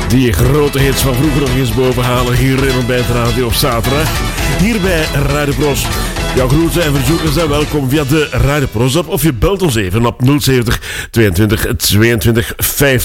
Die grote hits van vroeger nog eens bovenhalen hier in Ontbijt Radio op zaterdag. Hier bij Radio Pros. Jouw groeten en verzoeken zijn welkom via de Radio Pros app of je belt ons even op 070 22 22 50.